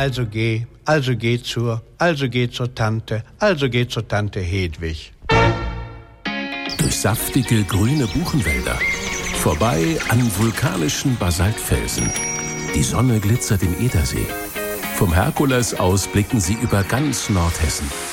also geh zur Tante Hedwig. Durch saftige grüne Buchenwälder, vorbei an vulkanischen Basaltfelsen. Die Sonne glitzert im Edersee. Vom Herkules aus blicken sie über ganz Nordhessen.